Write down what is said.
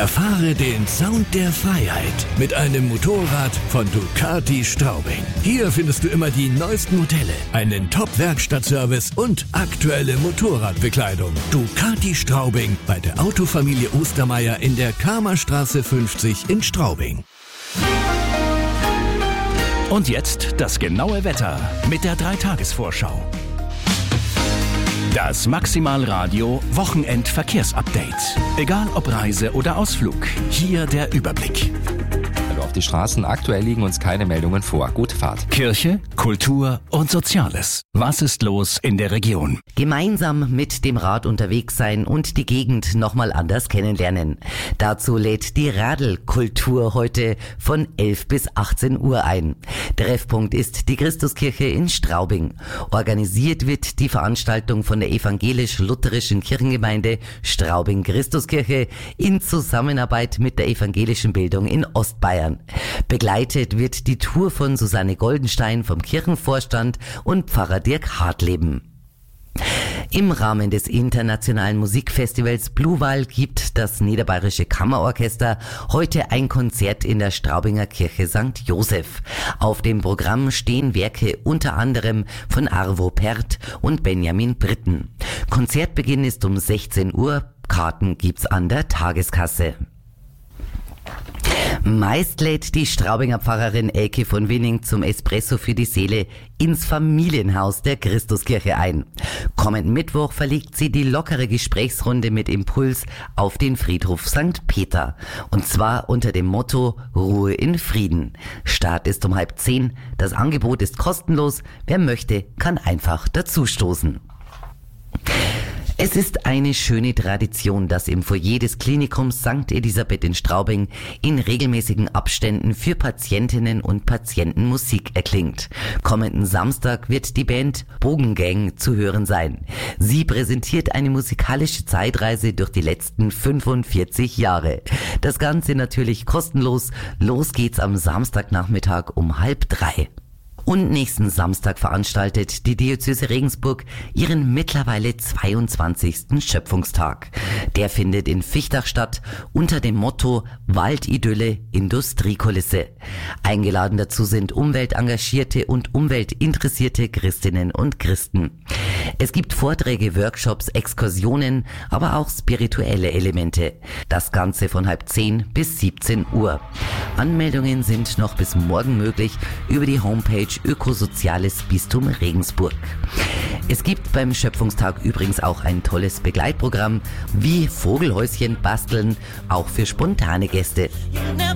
Erfahre den Sound der Freiheit mit einem Motorrad von Ducati Straubing. Hier findest du immer die neuesten Modelle, einen Top-Werkstattservice und aktuelle Motorradbekleidung. Ducati Straubing bei der Autofamilie Ostermeier in der Kamerstraße 50 in Straubing. Und jetzt das genaue Wetter mit der 3-Tages-Vorschau. Das Maximalradio Wochenendverkehrsupdate. Egal ob Reise oder Ausflug, hier der Überblick. Auf die Straßen aktuell liegen uns keine Meldungen vor. Gute Fahrt. Kirche, Kultur und Soziales. Was ist los in der Region? Gemeinsam mit dem Rad unterwegs sein und die Gegend nochmal anders kennenlernen. Dazu lädt die Radlkultur heute von 11 bis 18 Uhr ein. Treffpunkt ist die Christuskirche in Straubing. Organisiert wird die Veranstaltung von der evangelisch-lutherischen Kirchengemeinde Straubing-Christuskirche in Zusammenarbeit mit der evangelischen Bildung in Ostbayern. Begleitet wird die Tour von Susanne Goldenstein vom Kirchenvorstand und Pfarrer Dirk Hartleben. Im Rahmen des internationalen Musikfestivals Bluewal gibt das Niederbayerische Kammerorchester heute ein Konzert in der Straubinger Kirche St. Joseph. Auf dem Programm stehen Werke unter anderem von Arvo Pärt und Benjamin Britten. Konzertbeginn ist um 16 Uhr. Karten gibt's an der Tageskasse. Meist lädt die Straubinger Pfarrerin Elke von Winning zum Espresso für die Seele ins Familienhaus der Christuskirche ein. Kommenden Mittwoch verlegt sie die lockere Gesprächsrunde mit Impuls auf den Friedhof St. Peter. Und zwar unter dem Motto Ruhe in Frieden. Start ist um 9:30. Das Angebot ist kostenlos. Wer möchte, kann einfach dazustoßen. Es ist eine schöne Tradition, dass im Foyer des Klinikums St. Elisabeth in Straubing in regelmäßigen Abständen für Patientinnen und Patienten Musik erklingt. Kommenden Samstag wird die Band Bogengang zu hören sein. Sie präsentiert eine musikalische Zeitreise durch die letzten 45 Jahre. Das Ganze natürlich kostenlos. Los geht's am Samstagnachmittag um 2:30. Und nächsten Samstag veranstaltet die Diözese Regensburg ihren mittlerweile 22. Schöpfungstag. Der findet in Fichtach statt unter dem Motto Waldidylle, Industriekulisse. Eingeladen dazu sind umweltengagierte und umweltinteressierte Christinnen und Christen. Es gibt Vorträge, Workshops, Exkursionen, aber auch spirituelle Elemente. Das Ganze von 9:30 bis 17 Uhr. Anmeldungen sind noch bis morgen möglich über die Homepage Ökosoziales Bistum Regensburg. Es gibt beim Schöpfungstag übrigens auch ein tolles Begleitprogramm wie Vogelhäuschen basteln, auch für spontane Gäste.